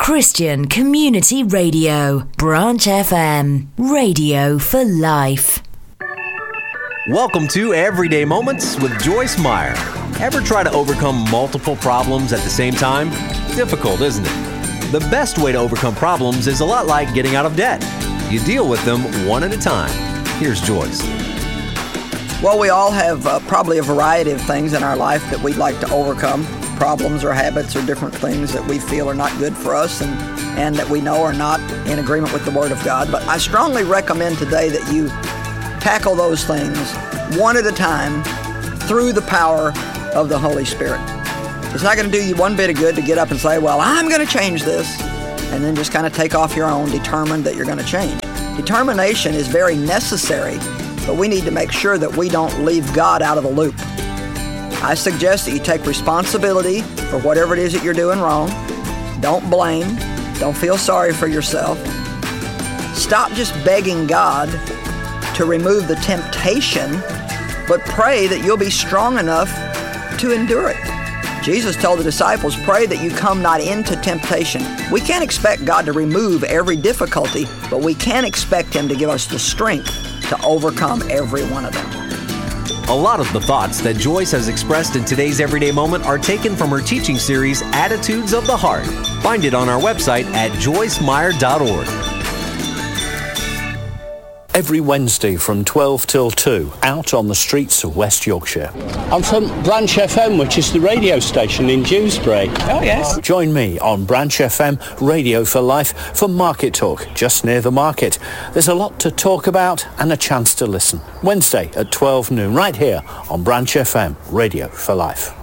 Christian Community Radio, Branch FM, radio for life. Welcome to Everyday Moments with Joyce Meyer. Ever try to overcome multiple problems at the same time? Difficult, isn't it? The best way to overcome problems is a lot like getting out of debt. You deal with them one at a time. Here's Joyce. Well, we all have probably a variety of things in our life that we'd like to overcome. Problems or habits or different things that we feel are not good for us and that we know are not in agreement with the Word of God. But I strongly recommend today that you tackle those things one at a time through the power of the Holy Spirit. It's not going to do you one bit of good to get up and say, well, I'm going to change this, and then just kind of take off your own, determined that you're going to change. Determination is very necessary, but we need to make sure that we don't leave God out of the loop. I suggest that you take responsibility for whatever it is that you're doing wrong. Don't blame. Don't feel sorry for yourself. Stop just begging God to remove the temptation, but pray that you'll be strong enough to endure it. Jesus told the disciples, pray that you come not into temptation. We can't expect God to remove every difficulty, but we can expect Him to give us the strength to overcome every one of them. A lot of the thoughts that Joyce has expressed in today's Everyday Moment are taken from her teaching series, Attitudes of the Heart. Find it on our website at joycemeyer.org. Every Wednesday from 12 till 2, out on the streets of West Yorkshire. I'm from Branch FM, which is the radio station in Dewsbury. Oh, yes. Join me on Branch FM Radio for Life for Market Talk, just near the market. There's a lot to talk about and a chance to listen. Wednesday at 12 noon, right here on Branch FM Radio for Life.